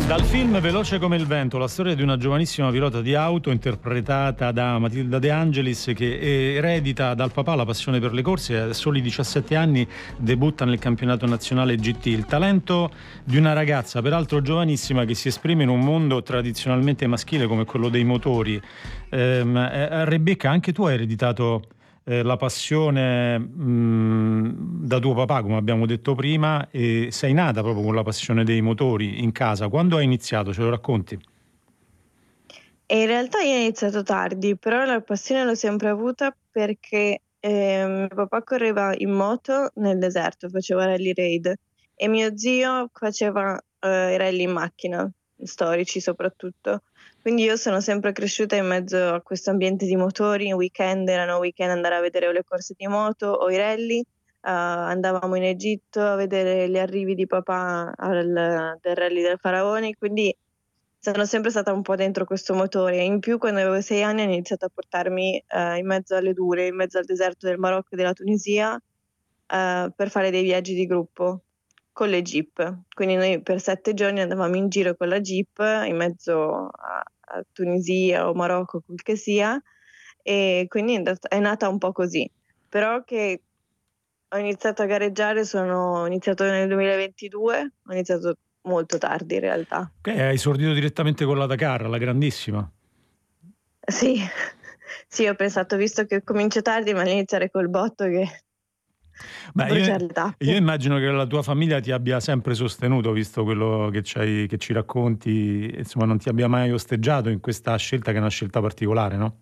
Dal film Veloce come il vento, la storia di una giovanissima pilota di auto interpretata da Matilda De Angelis, che eredita dal papà la passione per le corse e a soli 17 anni debutta nel campionato nazionale GT. Il talento di una ragazza, peraltro giovanissima, che si esprime in un mondo tradizionalmente maschile come quello dei motori. Rebecca, anche tu hai ereditato la passione da tuo papà, come abbiamo detto prima, e sei nata proprio con la passione dei motori in casa. Quando hai iniziato? Ce lo racconti? E in realtà io ho iniziato tardi, però la passione l'ho sempre avuta perché mio papà correva in moto nel deserto, faceva rally raid e mio zio faceva i rally in macchina, storici soprattutto. Quindi io sono sempre cresciuta in mezzo a questo ambiente di motori, erano weekend andare a vedere o le corse di moto o i rally. Andavamo in Egitto a vedere gli arrivi di papà del rally del Faraone, quindi sono sempre stata un po' dentro questo motore. In più, quando avevo 6 anni, hanno iniziato a portarmi in mezzo alle dure, in mezzo al deserto del Marocco e della Tunisia, per fare dei viaggi di gruppo con le jeep. Quindi noi per 7 giorni andavamo in giro con la jeep in mezzo a Tunisia o Marocco, quel che sia, e quindi è nata un po' così. Però che ho iniziato a gareggiare ho iniziato nel 2022, ho iniziato molto tardi in realtà. Ok, hai esordito direttamente con la Dakar, la grandissima. Sì, sì, ho pensato, visto che comincio tardi, meglio iniziare col botto che a Beh, io, bruciare le io tappe. immagino che la tua famiglia ti abbia sempre sostenuto, visto quello che ci racconti, insomma, non ti abbia mai osteggiato in questa scelta, che è una scelta particolare, no?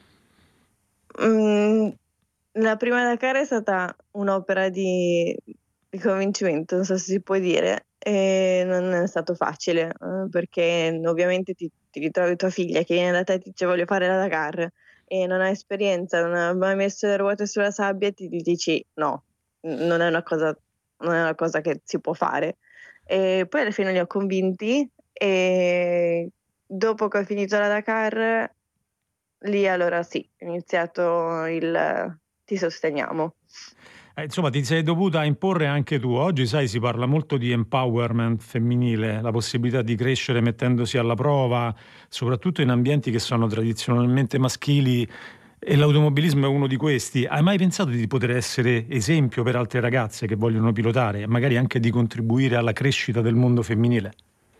Mhmm, la prima Dakar è stata un'opera di convincimento, non so se si può dire, e non è stato facile, perché ovviamente ti ritrovi tua figlia che viene da te e ti dice: "Voglio fare la Dakar", e non ha esperienza, non ha mai messo le ruote sulla sabbia e ti dici: "No, non è una cosa che si può fare". E poi alla fine li ho convinti e dopo che ho finito la Dakar, lì allora sì, è iniziato il "ti sosteniamo". Insomma, ti sei dovuta imporre anche tu. Oggi, sai, si parla molto di empowerment femminile, la possibilità di crescere mettendosi alla prova, soprattutto in ambienti che sono tradizionalmente maschili, e l'automobilismo è uno di questi. Hai mai pensato di poter essere esempio per altre ragazze che vogliono pilotare e magari anche di contribuire alla crescita del mondo femminile?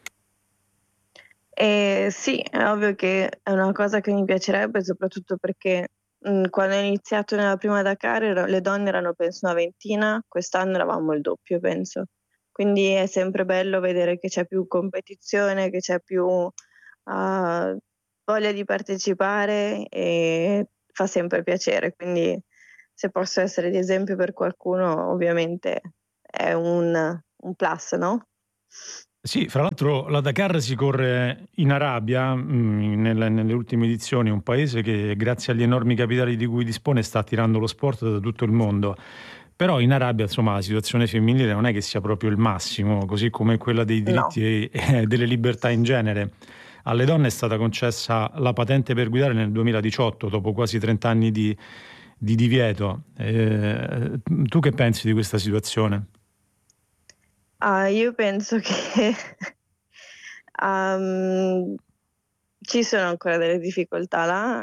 Sì, è ovvio che è una cosa che mi piacerebbe, soprattutto perché, quando ho iniziato nella prima Dakar le donne erano penso una ventina, quest'anno eravamo il doppio penso. Quindi è sempre bello vedere che c'è più competizione, che c'è più, voglia di partecipare e fa sempre piacere. Quindi se posso essere di esempio per qualcuno ovviamente è un plus, no? Sì, fra l'altro la Dakar si corre in Arabia, nelle ultime edizioni, un paese che grazie agli enormi capitali di cui dispone sta attirando lo sport da tutto il mondo. Però in Arabia, insomma, la situazione femminile non è che sia proprio il massimo, così come quella dei No. diritti e delle libertà in genere. Alle donne è stata concessa la patente per guidare nel 2018, dopo quasi 30 anni di divieto. Tu che pensi di questa situazione? Io penso che, uhm, ci sono ancora delle difficoltà là,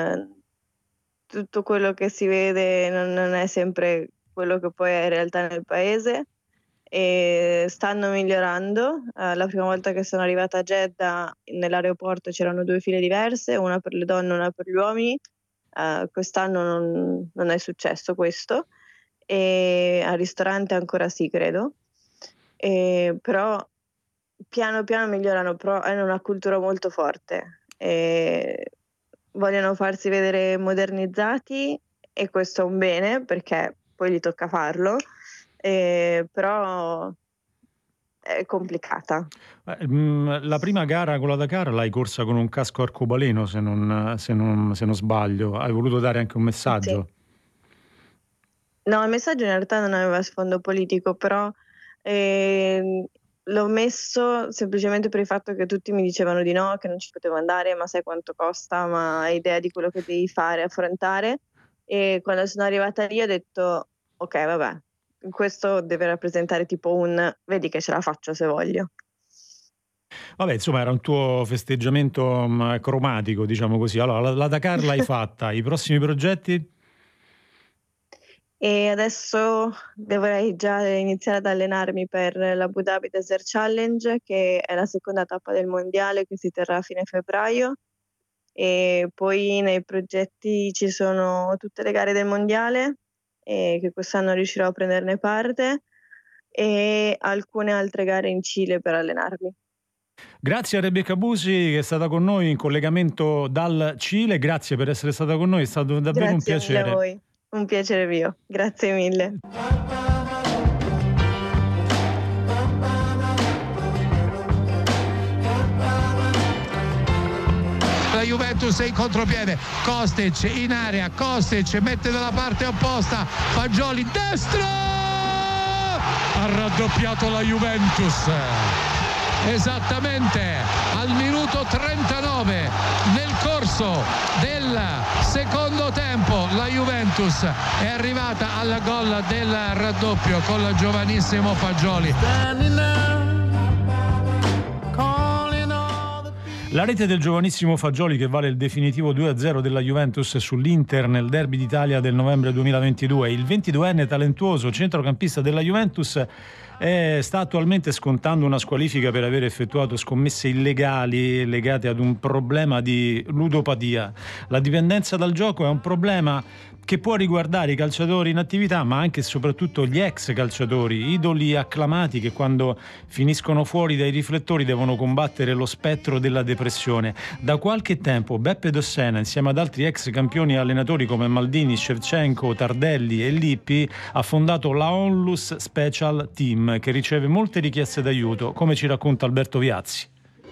tutto quello che si vede non è sempre quello che poi è in realtà nel paese, stanno migliorando. La prima volta che sono arrivata a Jeddah, nell'aeroporto c'erano 2 file diverse, una per le donne e una per gli uomini. Quest'anno non è successo questo, al ristorante ancora sì credo. Però piano piano migliorano, però hanno una cultura molto forte, vogliono farsi vedere modernizzati e questo è un bene, perché poi gli tocca farlo, però è complicata. La prima gara con la Dakar l'hai corsa con un casco arcobaleno, se non sbaglio. Hai voluto dare anche un Sì. messaggio. No, il messaggio in realtà non aveva sfondo politico, però, ehm, l'ho messo semplicemente per il fatto che tutti mi dicevano di no, che non ci potevo andare, ma sai quanto costa, ma hai idea di quello che devi fare, affrontare? E quando sono arrivata lì ho detto: "Okay, vabbè, questo deve rappresentare tipo un: vedi che ce la faccio se voglio". Vabbè, insomma, era un tuo festeggiamento cromatico, diciamo così. Allora, la Dakar l'hai fatta, i prossimi progetti? E adesso dovrei già iniziare ad allenarmi per l'Abu Dhabi Desert Challenge, che è la seconda tappa del mondiale che si terrà a fine febbraio. E poi nei progetti ci sono tutte le gare del mondiale, che quest'anno riuscirò a prenderne parte, e alcune altre gare in Cile per allenarmi. Grazie a Rebecca Busi che è stata con noi in collegamento dal Cile, grazie per essere stata con noi, è stato davvero un Grazie mille a piacere. voi, un piacere mio, grazie mille. La Juventus è in contropiede, Kostic in area, Kostic mette dalla parte opposta, Fagioli destro, ha raddoppiato la Juventus esattamente al minuto 39 nel corso del secondo tempo. La Juventus è arrivata al gol del raddoppio con il giovanissimo Fagioli. La rete del giovanissimo Fagioli che vale il definitivo 2-0 della Juventus sull'Inter nel derby d'Italia del novembre 2022. Il 22enne talentuoso centrocampista della Juventus sta attualmente scontando una squalifica per aver effettuato scommesse illegali legate ad un problema di ludopatia. La dipendenza dal gioco è un problema che può riguardare i calciatori in attività, ma anche e soprattutto gli ex calciatori, idoli acclamati che quando finiscono fuori dai riflettori devono combattere lo spettro della depressione. Da qualche tempo Beppe Dossena, insieme ad altri ex campioni e allenatori come Maldini, Shevchenko, Tardelli e Lippi, ha fondato la Onlus Special Team, che riceve molte richieste d'aiuto, come ci racconta Alberto Viazzi.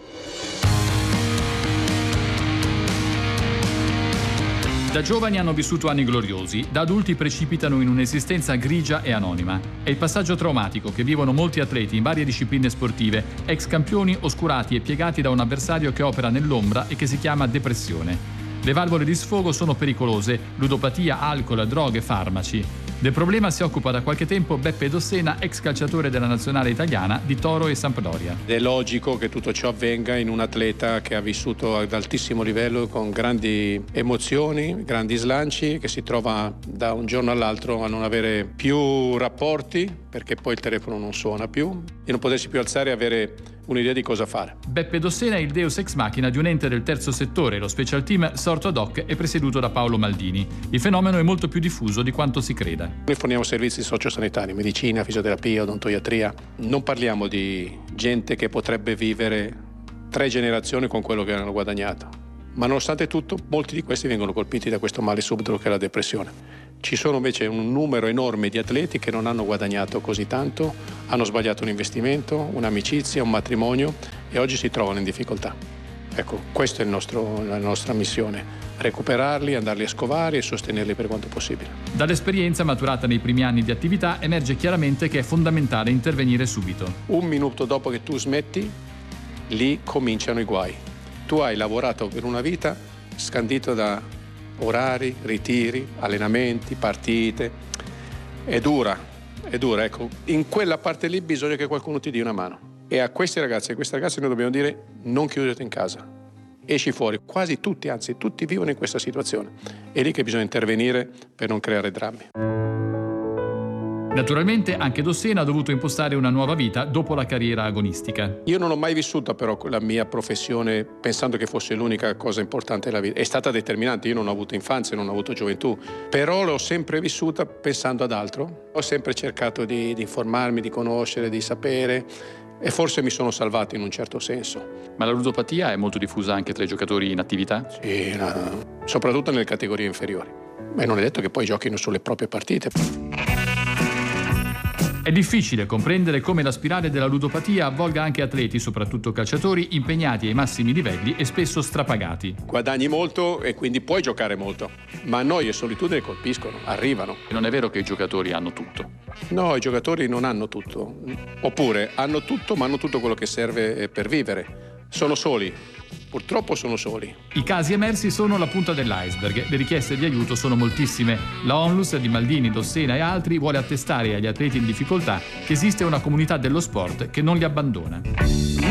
Da giovani hanno vissuto anni gloriosi, da adulti precipitano in un'esistenza grigia e anonima. È il passaggio traumatico che vivono molti atleti in varie discipline sportive, ex campioni oscurati e piegati da un avversario che opera nell'ombra e che si chiama depressione. Le valvole di sfogo sono pericolose, ludopatia, alcol, droghe, farmaci. Del problema si occupa da qualche tempo Beppe Dossena, ex calciatore della nazionale italiana di Toro e Sampdoria. È logico che tutto ciò avvenga in un atleta che ha vissuto ad altissimo livello, con grandi emozioni, grandi slanci, che si trova da un giorno all'altro a non avere più rapporti, perché poi il telefono non suona più, e non potersi più alzare e avere un'idea di cosa fare. Beppe Dossena è il deus ex machina di un ente del terzo settore, lo special team sorto ad hoc e presieduto da Paolo Maldini. Il fenomeno è molto più diffuso di quanto si creda. Noi forniamo servizi sociosanitari, medicina, fisioterapia, odontoiatria. Non parliamo di gente che potrebbe vivere 3 generazioni con quello che hanno guadagnato. Ma nonostante tutto, molti di questi vengono colpiti da questo male subdolo che è la depressione. Ci sono invece un numero enorme di atleti che non hanno guadagnato così tanto, hanno sbagliato un investimento, un'amicizia, un matrimonio e oggi si trovano in difficoltà. Ecco, questa è la nostra missione: recuperarli, andarli a scovare e sostenerli per quanto possibile. Dall'esperienza maturata nei primi anni di attività emerge chiaramente che è fondamentale intervenire subito. 1 minuto dopo che tu smetti, lì cominciano i guai. Tu hai lavorato per una vita scandito da orari, ritiri, allenamenti, partite. È dura, ecco. In quella parte lì bisogna che qualcuno ti dia una mano. E a questi ragazzi e a queste ragazze noi dobbiamo dire: non chiudete in casa, esci fuori. Quasi tutti, anzi tutti vivono in questa situazione. È lì che bisogna intervenire per non creare drammi. Naturalmente anche Dossena ha dovuto impostare una nuova vita dopo la carriera agonistica. Io non ho mai vissuto però la mia professione pensando che fosse l'unica cosa importante della vita. È stata determinante, io non ho avuto infanzia, non ho avuto gioventù, però l'ho sempre vissuta pensando ad altro. Ho sempre cercato di informarmi, di conoscere, di sapere, e forse mi sono salvato in un certo senso. Ma la ludopatia è molto diffusa anche tra i giocatori in attività? Sì, soprattutto nelle categorie inferiori. E non è detto che poi giochino sulle proprie partite. È difficile comprendere come la spirale della ludopatia avvolga anche atleti, soprattutto calciatori, impegnati ai massimi livelli e spesso strapagati. Guadagni molto e quindi puoi giocare molto, ma noia e solitudine colpiscono, arrivano. E non è vero che i giocatori hanno tutto. No, i giocatori non hanno tutto. Oppure hanno tutto, ma hanno tutto quello che serve per vivere. Sono soli. Purtroppo sono soli. I casi emersi sono la punta dell'iceberg. Le richieste di aiuto sono moltissime. La Onlus di Maldini, Dossena e altri vuole attestare agli atleti in difficoltà che esiste una comunità dello sport che non li abbandona.